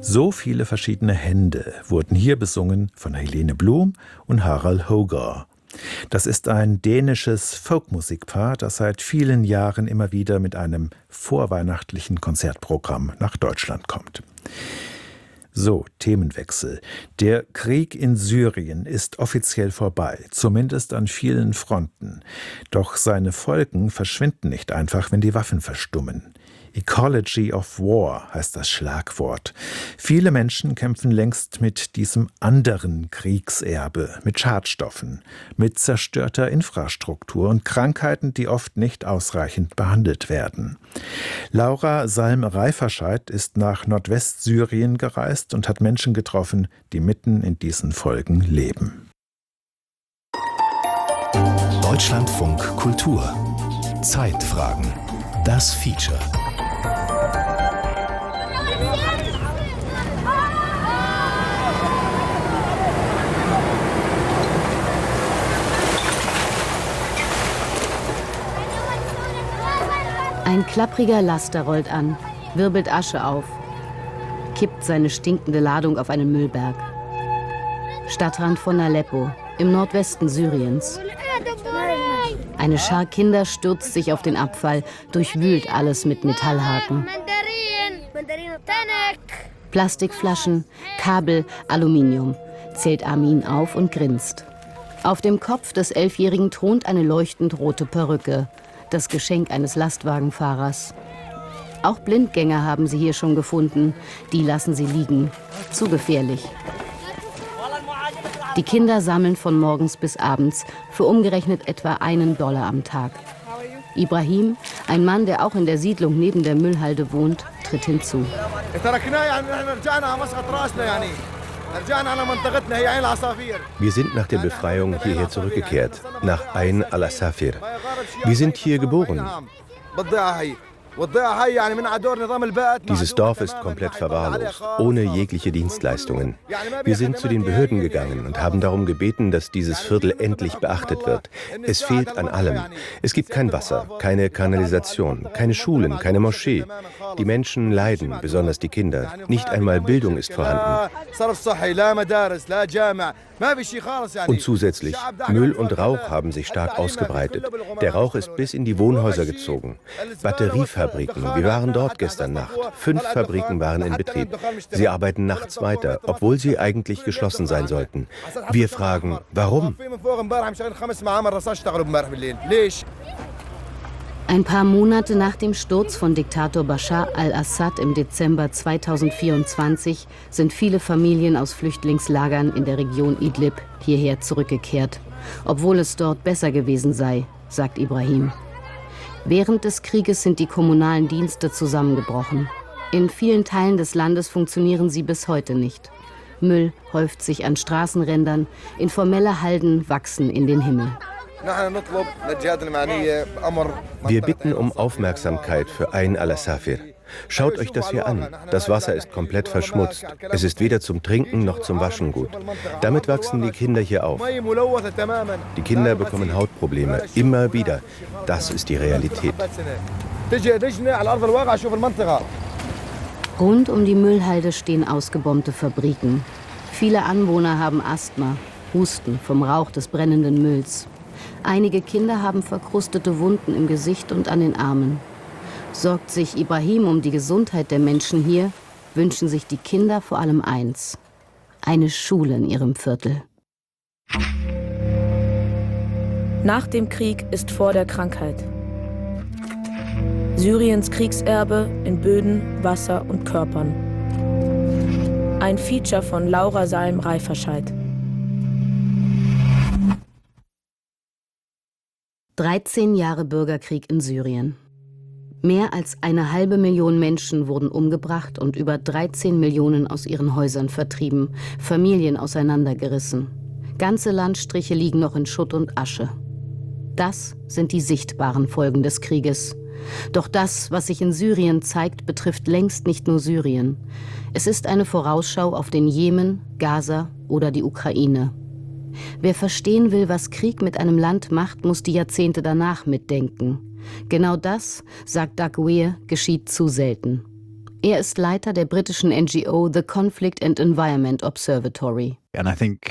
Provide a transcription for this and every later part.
So viele verschiedene Hände wurden hier besungen von Helene Blum und Harald Hogar. Das ist ein dänisches Folkmusikpaar, das seit vielen Jahren immer wieder mit einem vorweihnachtlichen Konzertprogramm nach Deutschland kommt. So, Themenwechsel. Der Krieg in Syrien ist offiziell vorbei, zumindest an vielen Fronten. Doch seine Folgen verschwinden nicht einfach, wenn die Waffen verstummen. Ecology of War heißt das Schlagwort. Viele Menschen kämpfen längst mit diesem anderen Kriegserbe, mit Schadstoffen, mit zerstörter Infrastruktur und Krankheiten, die oft nicht ausreichend behandelt werden. Laura Salm-Reiferscheid ist nach Nordwestsyrien gereist und hat Menschen getroffen, die mitten in diesen Folgen leben. Deutschlandfunk Kultur. Zeitfragen. Das Feature. Ein klappriger Laster rollt an, wirbelt Asche auf, kippt seine stinkende Ladung auf einen Müllberg. Stadtrand von Aleppo, im Nordwesten Syriens. Eine Schar Kinder stürzt sich auf den Abfall, durchwühlt alles mit Metallhaken. Plastikflaschen, Kabel, Aluminium, zählt Armin auf und grinst. Auf dem Kopf des 11-Jährigen thront eine leuchtend rote Perücke, das Geschenk eines Lastwagenfahrers. Auch Blindgänger haben sie hier schon gefunden. Die lassen sie liegen. Zu gefährlich. Die Kinder sammeln von morgens bis abends für umgerechnet etwa $1 am Tag. Ibrahim, ein Mann, der auch in der Siedlung neben der Müllhalde wohnt, tritt hinzu. Wir sind nach der Befreiung hierher zurückgekehrt, nach Ain al-Asafir. Wir sind hier geboren. Dieses Dorf ist komplett verwahrlost, ohne jegliche Dienstleistungen. Wir sind zu den Behörden gegangen und haben darum gebeten, dass dieses Viertel endlich beachtet wird. Es fehlt an allem. Es gibt kein Wasser, keine Kanalisation, keine Schulen, keine Moschee. Die Menschen leiden, besonders die Kinder. Nicht einmal Bildung ist vorhanden. Und zusätzlich, Müll und Rauch haben sich stark ausgebreitet. Der Rauch ist bis in die Wohnhäuser gezogen. Batteriefabriken, wir waren dort gestern Nacht. 5 Fabriken waren in Betrieb. Sie arbeiten nachts weiter, obwohl sie eigentlich geschlossen sein sollten. Wir fragen, warum? Ein paar Monate nach dem Sturz von Diktator Bashar al-Assad im Dezember 2024 sind viele Familien aus Flüchtlingslagern in der Region Idlib hierher zurückgekehrt, obwohl es dort besser gewesen sei, sagt Ibrahim. Während des Krieges sind die kommunalen Dienste zusammengebrochen. In vielen Teilen des Landes funktionieren sie bis heute nicht. Müll häuft sich an Straßenrändern, informelle Halden wachsen in den Himmel. Wir bitten um Aufmerksamkeit für Ain al-Asafir. Schaut euch das hier an. Das Wasser ist komplett verschmutzt. Es ist weder zum Trinken noch zum Waschen gut. Damit wachsen die Kinder hier auf. Die Kinder bekommen Hautprobleme. Immer wieder. Das ist die Realität. Rund um die Müllhalde stehen ausgebombte Fabriken. Viele Anwohner haben Asthma, Husten vom Rauch des brennenden Mülls. Einige Kinder haben verkrustete Wunden im Gesicht und an den Armen. Sorgt sich Ibrahim um die Gesundheit der Menschen hier, wünschen sich die Kinder vor allem eins: eine Schule in ihrem Viertel. Nach dem Krieg ist vor der Krankheit. Syriens Kriegserbe in Böden, Wasser und Körpern. Ein Feature von Laura Salm-Reiferscheid. 13 Jahre Bürgerkrieg in Syrien. Mehr als 500.000 Menschen wurden umgebracht und über 13 Millionen aus ihren Häusern vertrieben, Familien auseinandergerissen. Ganze Landstriche liegen noch in Schutt und Asche. Das sind die sichtbaren Folgen des Krieges. Doch das, was sich in Syrien zeigt, betrifft längst nicht nur Syrien. Es ist eine Vorausschau auf den Jemen, Gaza oder die Ukraine. Wer verstehen will, was Krieg mit einem Land macht, muss die Jahrzehnte danach mitdenken. Genau das, sagt Doug Weir, geschieht zu selten. Er ist Leiter der britischen NGO The Conflict and Environment Observatory. In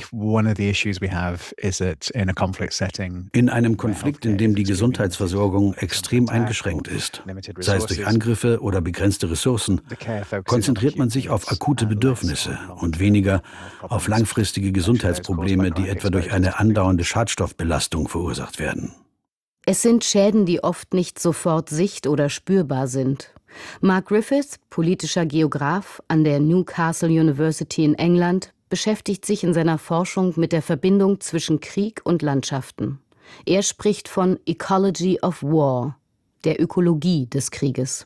einem Konflikt, in dem die Gesundheitsversorgung extrem eingeschränkt ist, sei es durch Angriffe oder begrenzte Ressourcen, konzentriert man sich auf akute Bedürfnisse und weniger auf langfristige Gesundheitsprobleme, die etwa durch eine andauernde Schadstoffbelastung verursacht werden. Es sind Schäden, die oft nicht sofort sicht- oder spürbar sind. Mark Griffith, politischer Geograf an der Newcastle University in England, beschäftigt sich in seiner Forschung mit der Verbindung zwischen Krieg und Landschaften. Er spricht von Ecology of War, der Ökologie des Krieges.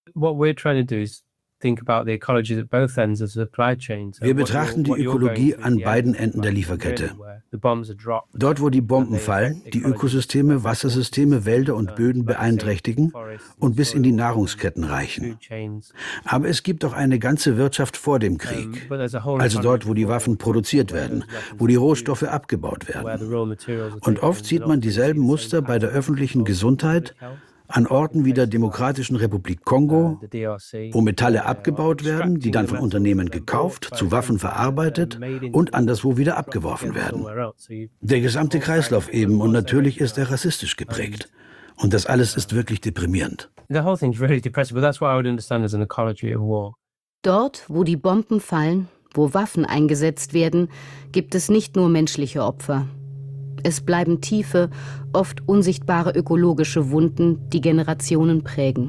Wir betrachten die Ökologie an beiden Enden der Lieferkette. Dort, wo die Bomben fallen, die Ökosysteme, Wassersysteme, Wälder und Böden beeinträchtigen und bis in die Nahrungsketten reichen. Aber es gibt auch eine ganze Wirtschaft vor dem Krieg, also dort, wo die Waffen produziert werden, wo die Rohstoffe abgebaut werden. Und oft sieht man dieselben Muster bei der öffentlichen Gesundheit, an Orten wie der Demokratischen Republik Kongo, wo Metalle abgebaut werden, die dann von Unternehmen gekauft, zu Waffen verarbeitet und anderswo wieder abgeworfen werden. Der gesamte Kreislauf eben, und natürlich ist er rassistisch geprägt. Und das alles ist wirklich deprimierend. Dort, wo die Bomben fallen, wo Waffen eingesetzt werden, gibt es nicht nur menschliche Opfer. Es bleiben tiefe, oft unsichtbare ökologische Wunden, die Generationen prägen.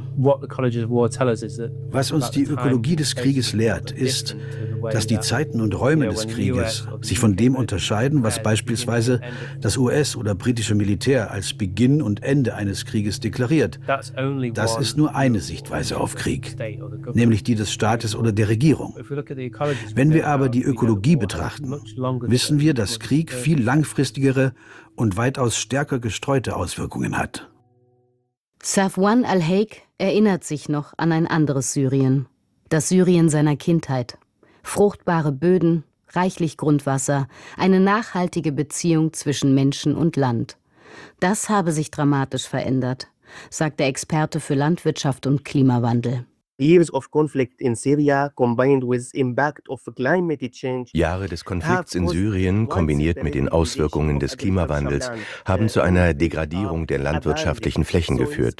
Was uns die Ökologie des Krieges lehrt, ist, dass die Zeiten und Räume des Krieges sich von dem unterscheiden, was beispielsweise das US- oder britische Militär als Beginn und Ende eines Krieges deklariert. Das ist nur eine Sichtweise auf Krieg, nämlich die des Staates oder der Regierung. Wenn wir aber die Ökologie betrachten, wissen wir, dass Krieg viel langfristigere und weitaus stärker gestreute Auswirkungen hat. Safwan al-Haik erinnert sich noch an ein anderes Syrien. Das Syrien seiner Kindheit. Fruchtbare Böden, reichlich Grundwasser, eine nachhaltige Beziehung zwischen Menschen und Land. Das habe sich dramatisch verändert, sagt der Experte für Landwirtschaft und Klimawandel. Jahre des Konflikts in Syrien, kombiniert mit den Auswirkungen des Klimawandels, haben zu einer Degradierung der landwirtschaftlichen Flächen geführt.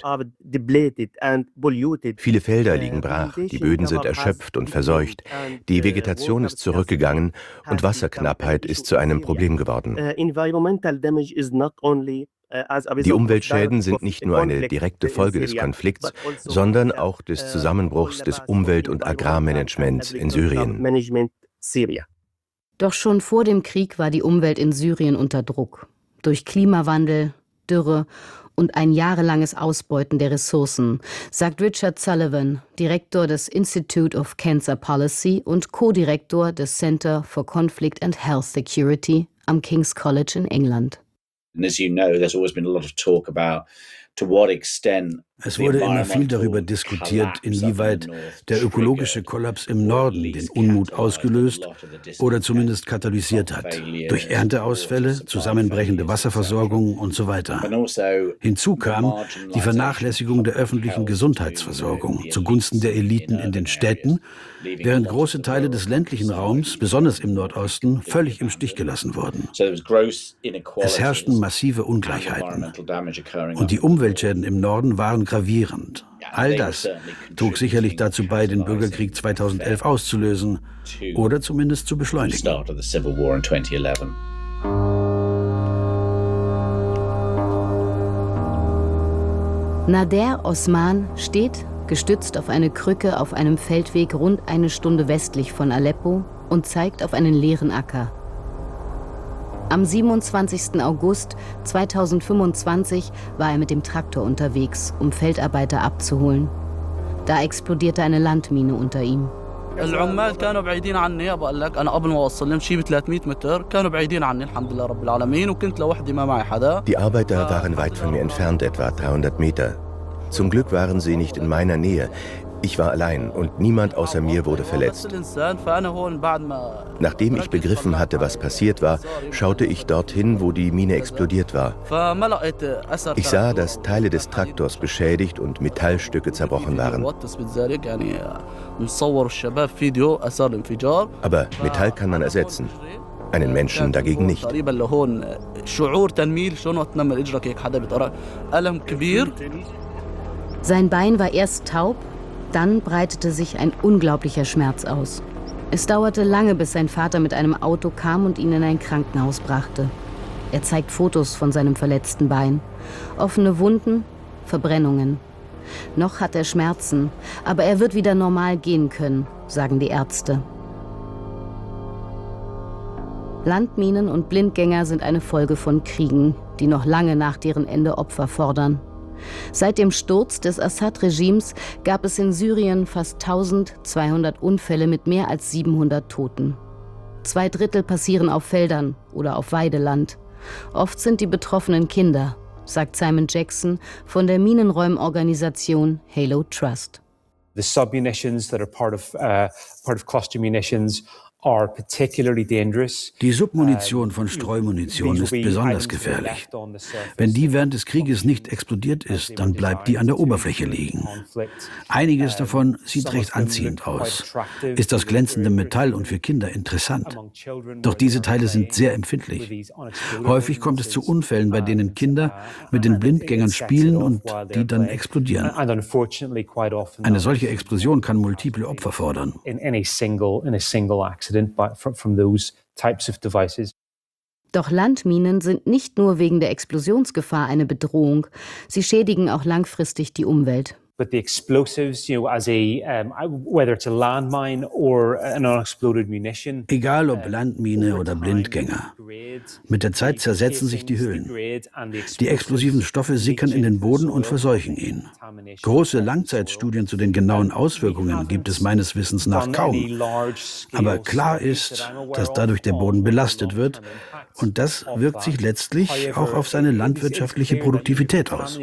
Viele Felder liegen brach, die Böden sind erschöpft und verseucht, die Vegetation ist zurückgegangen und Wasserknappheit ist zu einem Problem geworden. Die Umweltschäden sind nicht nur eine direkte Folge des Konflikts, sondern auch des Zusammenbruchs des Umwelt- und Agrarmanagements in Syrien. Doch schon vor dem Krieg war die Umwelt in Syrien unter Druck. Durch Klimawandel, Dürre und ein jahrelanges Ausbeuten der Ressourcen, sagt Richard Sullivan, Direktor des Institute of Cancer Policy und Co-Direktor des Center for Conflict and Health Security am King's College in England. Es wurde immer viel darüber diskutiert, inwieweit der ökologische Kollaps im Norden den Unmut ausgelöst oder zumindest katalysiert hat. Durch Ernteausfälle, zusammenbrechende Wasserversorgung und so weiter. Hinzu kam die Vernachlässigung der öffentlichen Gesundheitsversorgung zugunsten der Eliten in den Städten, während große Teile des ländlichen Raums, besonders im Nordosten, völlig im Stich gelassen wurden. Es herrschten massive Ungleichheiten. Und die Umweltschäden im Norden waren gravierend. All das trug sicherlich dazu bei, den Bürgerkrieg 2011 auszulösen oder zumindest zu beschleunigen. Nader Osman steht, gestützt auf eine Krücke, auf einem Feldweg rund eine Stunde westlich von Aleppo und zeigt auf einen leeren Acker. Am 27. August 2025 war er mit dem Traktor unterwegs, um Feldarbeiter abzuholen. Da explodierte eine Landmine unter ihm. العمال كانوا بعيدين عني بقول لك انا قبل ما اوصل لهم شيء ب 300 متر كانوا بعيدين عني الحمد لله رب العالمين وكنت لوحدي ما معي حدا. Die Arbeiter waren weit von mir entfernt, etwa 300 Meter. Zum Glück waren sie nicht in meiner Nähe. Ich war allein und niemand außer mir wurde verletzt. Nachdem ich begriffen hatte, was passiert war, schaute ich dorthin, wo die Mine explodiert war. Ich sah, dass Teile des Traktors beschädigt und Metallstücke zerbrochen waren. Aber Metall kann man ersetzen. Einen Menschen dagegen nicht. Sein Bein war erst taub, dann breitete sich ein unglaublicher Schmerz aus. Es dauerte lange, bis sein Vater mit einem Auto kam und ihn in ein Krankenhaus brachte. Er zeigt Fotos von seinem verletzten Bein. Offene Wunden, Verbrennungen. Noch hat er Schmerzen, aber er wird wieder normal gehen können, sagen die Ärzte. Landminen und Blindgänger sind eine Folge von Kriegen, die noch lange nach deren Ende Opfer fordern. Seit dem Sturz des Assad-Regimes gab es in Syrien fast 1200 Unfälle mit mehr als 700 Toten. 2/3 passieren auf Feldern oder auf Weideland. Oft sind die Betroffenen Kinder, sagt Simon Jackson von der Minenräumorganisation Halo Trust. The submunitions that are part of cluster munitions are particularly dangerous. Die Submunition von Streumunition ist besonders gefährlich. Wenn die während des Krieges nicht explodiert ist, dann bleibt die an der Oberfläche liegen. Einiges davon sieht recht anziehend aus, ist das glänzende Metall und für Kinder interessant. Doch diese Teile sind sehr empfindlich. Häufig kommt es zu Unfällen, bei denen Kinder mit den Blindgängern spielen und die dann explodieren. Eine solche Explosion kann multiple Opfer fordern. Doch Landminen sind nicht nur wegen der Explosionsgefahr eine Bedrohung, sie schädigen auch langfristig die Umwelt. But the explosives, whether it's a landmine or an unexploded munition. Egal ob Landmine oder Blindgänger. Mit der Zeit zersetzen sich die Hüllen. Die explosiven Stoffe sickern in den Boden und verseuchen ihn. Große Langzeitstudien zu den genauen Auswirkungen gibt es meines Wissens nach kaum. Aber klar ist, dass dadurch der Boden belastet wird und das wirkt sich letztlich auch auf seine landwirtschaftliche Produktivität aus.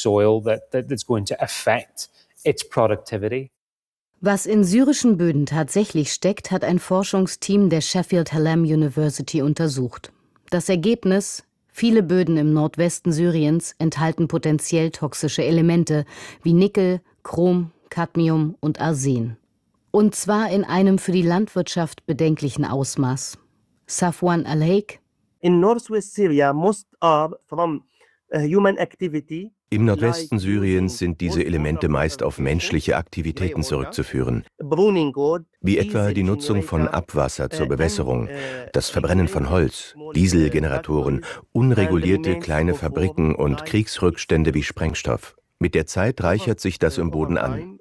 Was in syrischen Böden tatsächlich steckt, hat ein Forschungsteam der Sheffield Hallam University untersucht. Das Ergebnis: Viele Böden im Nordwesten Syriens enthalten potenziell toxische Elemente wie Nickel, Chrom, Cadmium und Arsen. Und zwar in einem für die Landwirtschaft bedenklichen Ausmaß. Safwan Al-Haik: In Northwest Syria, most are from human activity. Im Nordwesten Syriens sind diese Elemente meist auf menschliche Aktivitäten zurückzuführen, wie etwa die Nutzung von Abwasser zur Bewässerung, das Verbrennen von Holz, Dieselgeneratoren, unregulierte kleine Fabriken und Kriegsrückstände wie Sprengstoff. Mit der Zeit reichert sich das im Boden an.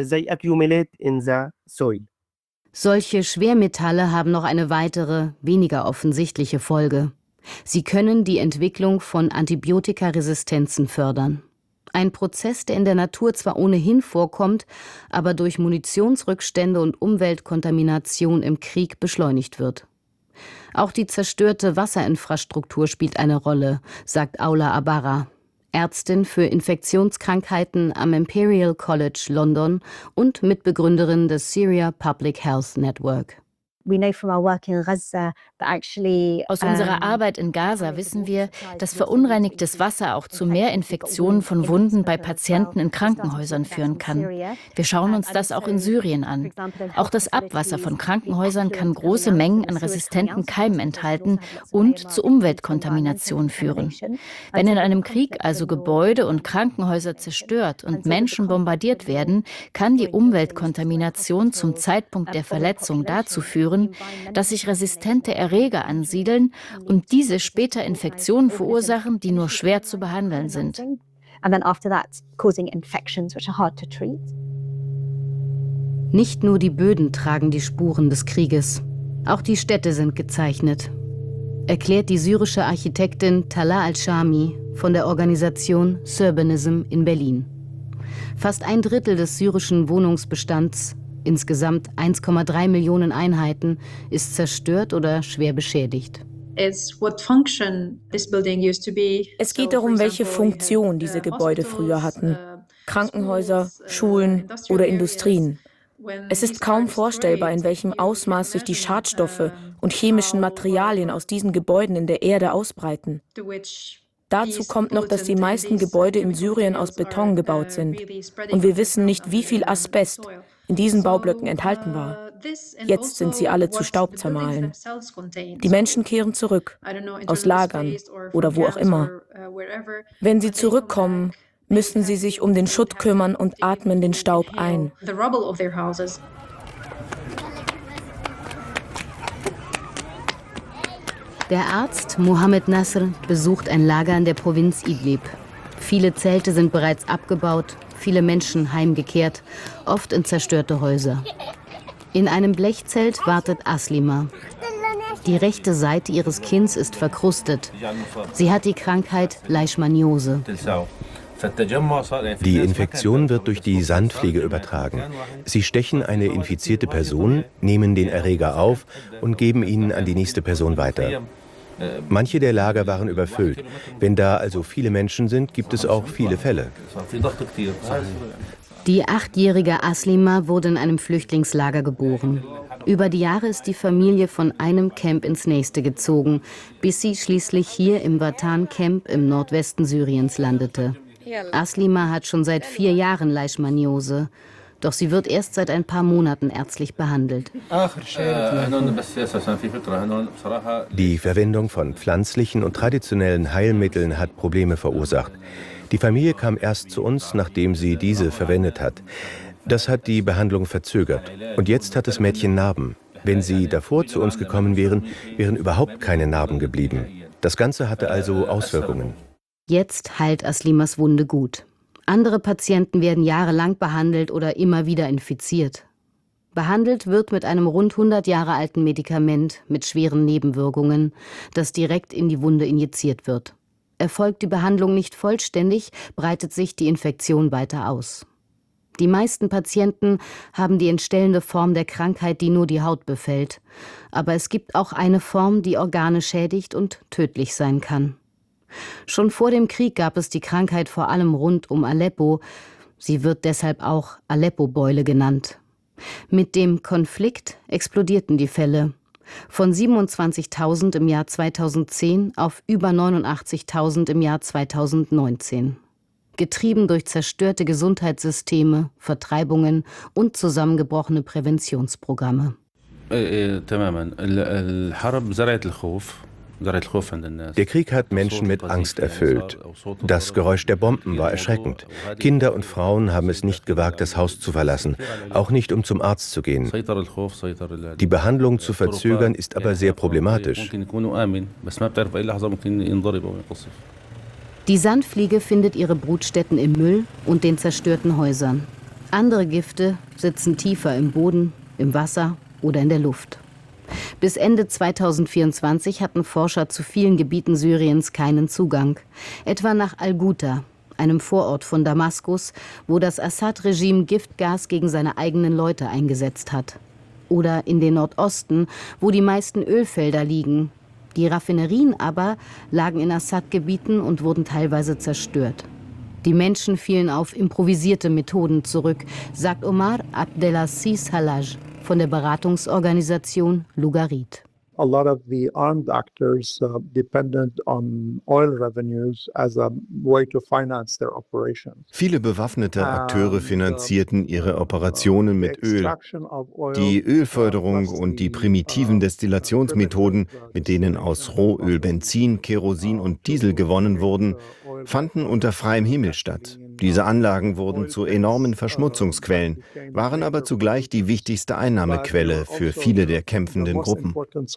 Solche Schwermetalle haben noch eine weitere, weniger offensichtliche Folge. Sie können die Entwicklung von Antibiotikaresistenzen fördern. Ein Prozess, der in der Natur zwar ohnehin vorkommt, aber durch Munitionsrückstände und Umweltkontamination im Krieg beschleunigt wird. Auch die zerstörte Wasserinfrastruktur spielt eine Rolle, sagt Aula Abarra, Ärztin für Infektionskrankheiten am Imperial College London und Mitbegründerin des Syria Public Health Network. Aus unserer Arbeit in Gaza wissen wir, dass verunreinigtes Wasser auch zu mehr Infektionen von Wunden bei Patienten in Krankenhäusern führen kann. Wir schauen uns das auch in Syrien an. Auch das Abwasser von Krankenhäusern kann große Mengen an resistenten Keimen enthalten und zu Umweltkontamination führen. Wenn in einem Krieg also Gebäude und Krankenhäuser zerstört und Menschen bombardiert werden, kann die Umweltkontamination zum Zeitpunkt der Verletzung dazu führen, dass sich resistente Erreger ansiedeln und diese später Infektionen verursachen, die nur schwer zu behandeln sind. Nicht nur die Böden tragen die Spuren des Krieges, auch die Städte sind gezeichnet, erklärt die syrische Architektin Talha Al-Shami von der Organisation Surbanism in Berlin. Fast 1/3 des syrischen Wohnungsbestands, insgesamt 1,3 Millionen Einheiten, ist zerstört oder schwer beschädigt. Es geht darum, welche Funktion diese Gebäude früher hatten. Krankenhäuser, Schulen oder Industrien. Es ist kaum vorstellbar, in welchem Ausmaß sich die Schadstoffe und chemischen Materialien aus diesen Gebäuden in der Erde ausbreiten. Dazu kommt noch, dass die meisten Gebäude in Syrien aus Beton gebaut sind. Und wir wissen nicht, wie viel Asbest in diesen Baublöcken enthalten war. Jetzt sind sie alle zu Staub zermahlen. Die Menschen kehren zurück, aus Lagern oder wo auch immer. Wenn sie zurückkommen, müssen sie sich um den Schutt kümmern und atmen den Staub ein. Der Arzt Mohammed Nasr besucht ein Lager in der Provinz Idlib. Viele Zelte sind bereits abgebaut, viele Menschen heimgekehrt, oft in zerstörte Häuser. In einem Blechzelt wartet Aslima. Die rechte Seite ihres Kinns ist verkrustet. Sie hat die Krankheit Leishmaniose. Die Infektion wird durch die Sandfliege übertragen. Sie stechen eine infizierte Person, nehmen den Erreger auf und geben ihn an die nächste Person weiter. Manche der Lager waren überfüllt. Wenn da also viele Menschen sind, gibt es auch viele Fälle. Die 8-jährige Aslima wurde in einem Flüchtlingslager geboren. Über die Jahre ist die Familie von einem Camp ins nächste gezogen, bis sie schließlich hier im Vatan-Camp im Nordwesten Syriens landete. Aslima hat schon seit 4 Jahren Leishmaniose, doch sie wird erst seit ein paar Monaten ärztlich behandelt. Die Verwendung von pflanzlichen und traditionellen Heilmitteln hat Probleme verursacht. Die Familie kam erst zu uns, nachdem sie diese verwendet hat. Das hat die Behandlung verzögert. Und jetzt hat das Mädchen Narben. Wenn sie davor zu uns gekommen wären, wären überhaupt keine Narben geblieben. Das Ganze hatte also Auswirkungen. Jetzt heilt Aslimas Wunde gut. Andere Patienten werden jahrelang behandelt oder immer wieder infiziert. Behandelt wird mit einem rund 100 Jahre alten Medikament mit schweren Nebenwirkungen, das direkt in die Wunde injiziert wird. Erfolgt die Behandlung nicht vollständig, breitet sich die Infektion weiter aus. Die meisten Patienten haben die entstellende Form der Krankheit, die nur die Haut befällt. Aber es gibt auch eine Form, die Organe schädigt und tödlich sein kann. Schon vor dem Krieg gab es die Krankheit vor allem rund um Aleppo. Sie wird deshalb auch Aleppo-Beule genannt. Mit dem Konflikt explodierten die Fälle. Von 27.000 im Jahr 2010 auf über 89.000 im Jahr 2019. Getrieben durch zerstörte Gesundheitssysteme, Vertreibungen und zusammengebrochene Präventionsprogramme. Der Krieg hat Menschen mit Angst erfüllt. Das Geräusch der Bomben war erschreckend. Kinder und Frauen haben es nicht gewagt, das Haus zu verlassen, auch nicht, um zum Arzt zu gehen. Die Behandlung zu verzögern, ist aber sehr problematisch. Die Sandfliege findet ihre Brutstätten im Müll und den zerstörten Häusern. Andere Gifte sitzen tiefer im Boden, im Wasser oder in der Luft. Bis Ende 2024 hatten Forscher zu vielen Gebieten Syriens keinen Zugang. Etwa nach Al-Ghouta, einem Vorort von Damaskus, wo das Assad-Regime Giftgas gegen seine eigenen Leute eingesetzt hat. Oder in den Nordosten, wo die meisten Ölfelder liegen. Die Raffinerien aber lagen in Assad-Gebieten und wurden teilweise zerstört. Die Menschen fielen auf improvisierte Methoden zurück, sagt Omar Abdelaziz Halaj von der Beratungsorganisation Lugarit. A lot of the armed actors depended on oil revenues as a way to finance their operations. Viele bewaffnete Akteure finanzierten ihre Operationen mit Öl. Die Ölförderung und die primitiven Destillationsmethoden, mit denen aus Rohöl Benzin, Kerosin und Diesel gewonnen wurden, fanden unter freiem Himmel statt. Diese Anlagen wurden zu enormen Verschmutzungsquellen, waren aber zugleich die wichtigste Einnahmequelle für viele der kämpfenden Gruppen.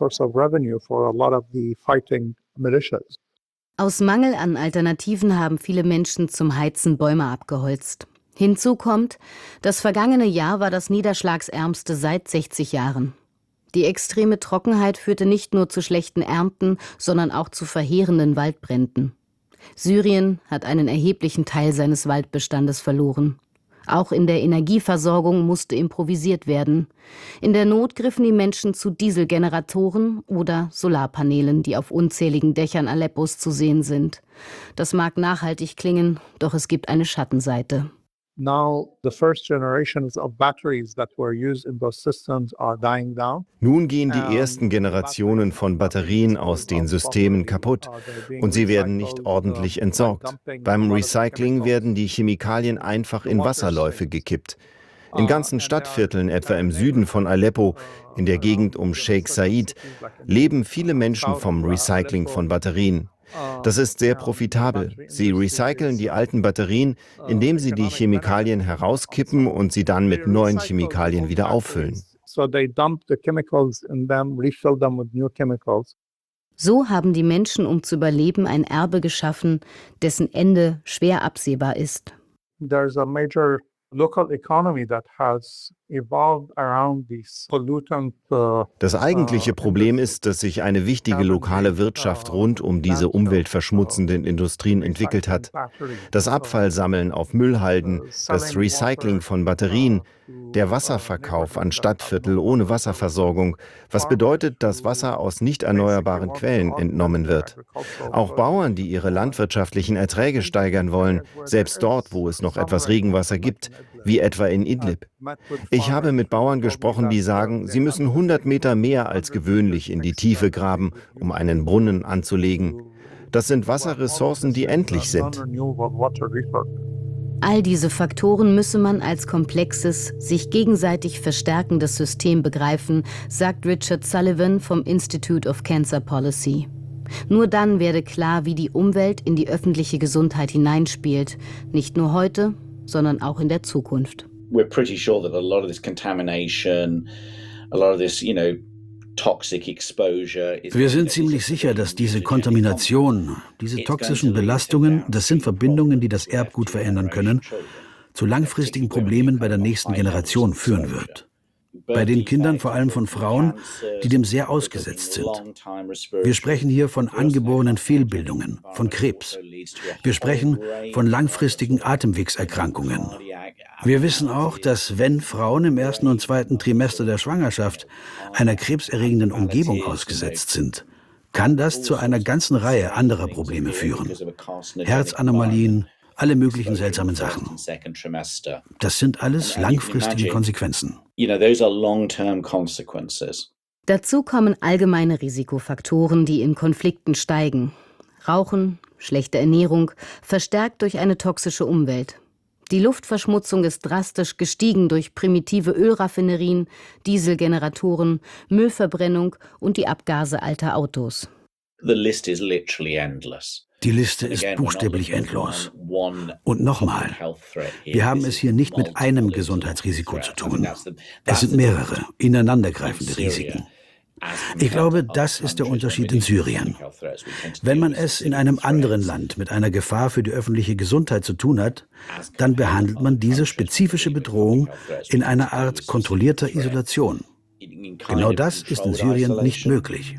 Aus Mangel an Alternativen haben viele Menschen zum Heizen Bäume abgeholzt. Hinzu kommt, das vergangene Jahr war das niederschlagsärmste seit 60 Jahren. Die extreme Trockenheit führte nicht nur zu schlechten Ernten, sondern auch zu verheerenden Waldbränden. Syrien hat einen erheblichen Teil seines Waldbestandes verloren. Auch in der Energieversorgung musste improvisiert werden. In der Not griffen die Menschen zu Dieselgeneratoren oder Solarpanelen, die auf unzähligen Dächern Aleppos zu sehen sind. Das mag nachhaltig klingen, doch es gibt eine Schattenseite. Now the first generations of batteries that were used in those systems are dying down. Nun gehen die ersten Generationen von Batterien aus den Systemen kaputt und sie werden nicht ordentlich entsorgt. Beim Recycling werden die Chemikalien einfach in Wasserläufe gekippt. In ganzen Stadtvierteln, etwa im Süden von Aleppo, in der Gegend um Sheikh Zayed, leben viele Menschen vom Recycling von Batterien. Das ist sehr profitabel. Sie recyceln die alten Batterien, indem sie die Chemikalien herauskippen und sie dann mit neuen Chemikalien wieder auffüllen. So haben die Menschen, um zu überleben, ein Erbe geschaffen, dessen Ende schwer absehbar ist. There's a major local economy that has evolved around these pollutant. Das eigentliche Problem ist, dass sich eine wichtige lokale Wirtschaft rund um diese umweltverschmutzenden Industrien entwickelt hat. Das Abfallsammeln auf Müllhalden, das Recycling von Batterien, der Wasserverkauf an Stadtviertel ohne Wasserversorgung, was bedeutet, dass Wasser aus nicht erneuerbaren Quellen entnommen wird. Auch Bauern, die ihre landwirtschaftlichen Erträge steigern wollen, selbst dort, wo es noch etwas Regenwasser gibt, wie etwa in Idlib. Ich habe mit Bauern gesprochen, die sagen, sie müssen 100 Meter mehr als gewöhnlich in die Tiefe graben, um einen Brunnen anzulegen. Das sind Wasserressourcen, die endlich sind. All diese Faktoren müsse man als komplexes, sich gegenseitig verstärkendes System begreifen, sagt Richard Sullivan vom Institute of Cancer Policy. Nur dann werde klar, wie die Umwelt in die öffentliche Gesundheit hineinspielt, nicht nur heute, sondern auch in der Zukunft. We're pretty sure that a lot of this contamination, a lot of this, Wir sind ziemlich sicher, dass diese Kontamination, diese toxischen Belastungen, das sind Verbindungen, die das Erbgut verändern können, zu langfristigen Problemen bei der nächsten Generation führen wird. Bei den Kindern, vor allem von Frauen, die dem sehr ausgesetzt sind. Wir sprechen hier von angeborenen Fehlbildungen, von Krebs. Wir sprechen von langfristigen Atemwegserkrankungen. Wir wissen auch, dass wenn Frauen im 1. und 2. Trimester der Schwangerschaft einer krebserregenden Umgebung ausgesetzt sind, kann das zu einer ganzen Reihe anderer Probleme führen. Herzanomalien, alle möglichen seltsamen Sachen. Das sind alles langfristige Konsequenzen. Dazu kommen allgemeine Risikofaktoren, die in Konflikten steigen. Rauchen, schlechte Ernährung, verstärkt durch eine toxische Umwelt. Die Luftverschmutzung ist drastisch gestiegen durch primitive Ölraffinerien, Dieselgeneratoren, Müllverbrennung und die Abgase alter Autos. The list is literally endless. Die Liste ist buchstäblich endlos. Und nochmal, wir haben es hier nicht mit einem Gesundheitsrisiko zu tun. Es sind mehrere, ineinandergreifende Risiken. Ich glaube, das ist der Unterschied in Syrien. Wenn man es in einem anderen Land mit einer Gefahr für die öffentliche Gesundheit zu tun hat, dann behandelt man diese spezifische Bedrohung in einer Art kontrollierter Isolation. Genau das ist in Syrien nicht möglich.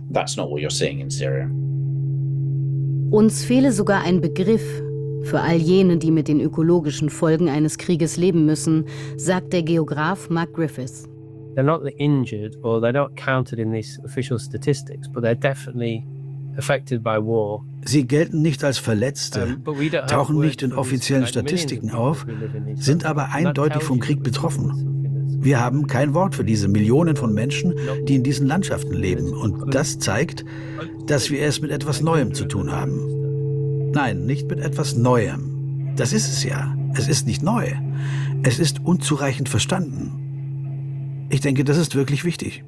Uns fehle sogar ein Begriff für all jene, die mit den ökologischen Folgen eines Krieges leben müssen, sagt der Geograf Mark Griffiths. They're not the injured or they're not counted in these official statistics, but they're definitely affected by war. Sie gelten nicht als Verletzte, tauchen nicht in offiziellen Statistiken auf, sind aber eindeutig vom Krieg betroffen. Wir haben kein Wort für diese Millionen von Menschen, die in diesen Landschaften leben. Und das zeigt, dass wir es mit etwas Neuem zu tun haben. Nein, nicht mit etwas Neuem. Das ist es ja. Es ist nicht neu. Es ist unzureichend verstanden. Ich denke, das ist wirklich wichtig.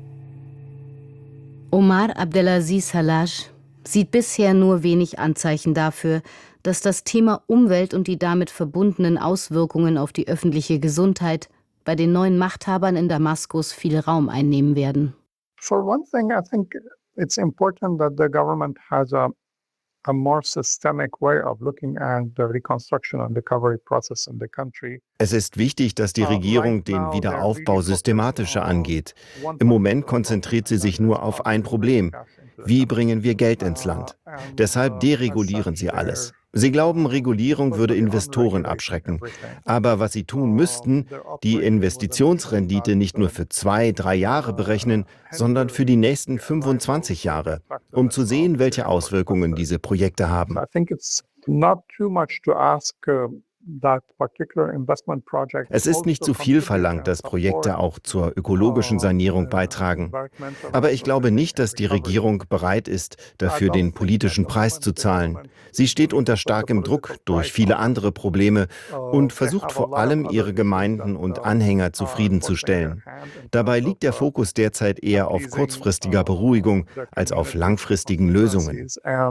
Omar Abdelaziz Hallaj sieht bisher nur wenig Anzeichen dafür, dass das Thema Umwelt und die damit verbundenen Auswirkungen auf die öffentliche Gesundheit bei den neuen Machthabern in Damaskus viel Raum einnehmen werden. For one thing, I think it's important that the government has a more systemic way of looking at the reconstruction and recovery process in the country. Es ist wichtig, dass die Regierung den Wiederaufbau systematischer angeht. Im Moment konzentriert sie sich nur auf ein Problem. Wie bringen wir Geld ins Land? Deshalb deregulieren sie alles. Sie glauben, Regulierung würde Investoren abschrecken. Aber was sie tun müssten, die Investitionsrendite nicht nur für 2-3 Jahre berechnen, sondern für die nächsten 25 Jahre, um zu sehen, welche Auswirkungen diese Projekte haben. Es ist nicht zu viel verlangt, dass Projekte auch zur ökologischen Sanierung beitragen. Aber ich glaube nicht, dass die Regierung bereit ist, dafür den politischen Preis zu zahlen. Sie steht unter starkem Druck durch viele andere Probleme und versucht vor allem, ihre Gemeinden und Anhänger zufriedenzustellen. Dabei liegt der Fokus derzeit eher auf kurzfristiger Beruhigung als auf langfristigen Lösungen.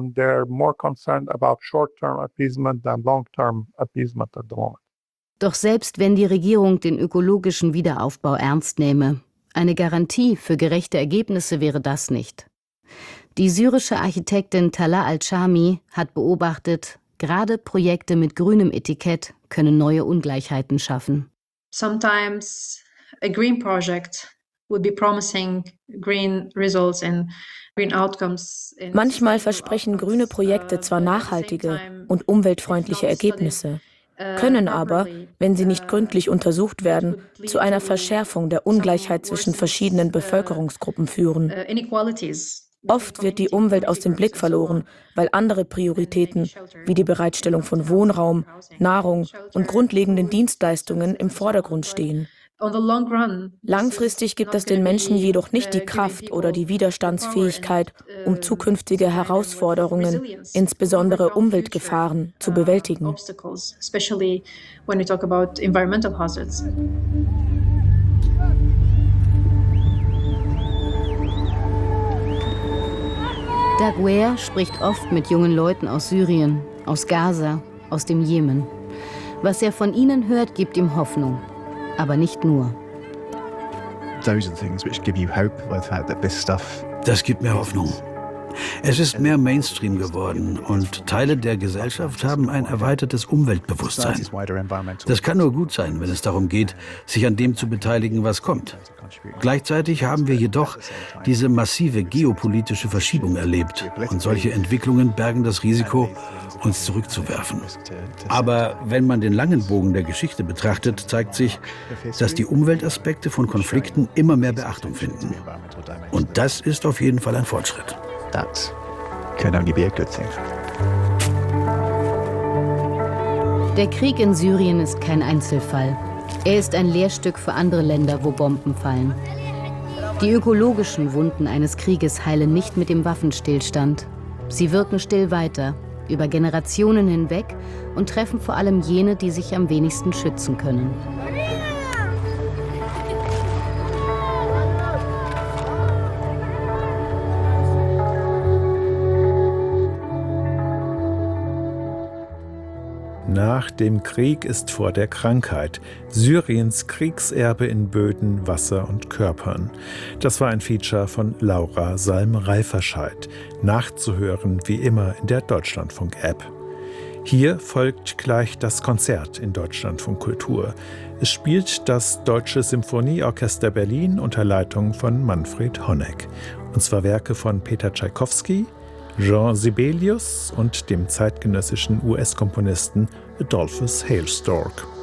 Doch selbst wenn die Regierung den ökologischen Wiederaufbau ernst nehme, eine Garantie für gerechte Ergebnisse wäre das nicht. Die syrische Architektin Talha Al-Shami hat beobachtet, gerade Projekte mit grünem Etikett können neue Ungleichheiten schaffen. Sometimes a green project would be promising green results and green outcomes. Manchmal versprechen grüne Projekte zwar nachhaltige und umweltfreundliche Ergebnisse, können aber, wenn sie nicht gründlich untersucht werden, zu einer Verschärfung der Ungleichheit zwischen verschiedenen Bevölkerungsgruppen führen. Oft wird die Umwelt aus dem Blick verloren, weil andere Prioritäten wie die Bereitstellung von Wohnraum, Nahrung und grundlegenden Dienstleistungen im Vordergrund stehen. Langfristig gibt es den Menschen jedoch nicht die Kraft oder die Widerstandsfähigkeit, um zukünftige Herausforderungen, insbesondere Umweltgefahren, zu bewältigen. Doug Ware spricht oft mit jungen Leuten aus Syrien, aus Gaza, aus dem Jemen. Was er von ihnen hört, gibt ihm Hoffnung. Aber nicht nur. Das gibt mir Hoffnung. Es ist mehr Mainstream geworden und Teile der Gesellschaft haben ein erweitertes Umweltbewusstsein. Das kann nur gut sein, wenn es darum geht, sich an dem zu beteiligen, was kommt. Gleichzeitig haben wir jedoch diese massive geopolitische Verschiebung erlebt und solche Entwicklungen bergen das Risiko, uns zurückzuwerfen. Aber wenn man den langen Bogen der Geschichte betrachtet, zeigt sich, dass die Umweltaspekte von Konflikten immer mehr Beachtung finden. Und das ist auf jeden Fall ein Fortschritt. That can only be a good thing. Der Krieg in Syrien ist kein Einzelfall. Er ist ein Lehrstück für andere Länder, wo Bomben fallen. Die ökologischen Wunden eines Krieges heilen nicht mit dem Waffenstillstand. Sie wirken still weiter, über Generationen hinweg und treffen vor allem jene, die sich am wenigsten schützen können. Nach dem Krieg ist vor der Krankheit. Syriens Kriegserbe in Böden, Wasser und Körpern. Das war ein Feature von Laura Salm-Reiferscheid. Nachzuhören wie immer in der Deutschlandfunk-App. Hier folgt gleich das Konzert in Deutschlandfunk Kultur. Es spielt das Deutsche Symphonieorchester Berlin unter Leitung von Manfred Honeck. Und zwar Werke von Peter Tschaikowski, Jean Sibelius und dem zeitgenössischen US-Komponisten Adolphus Hailstork.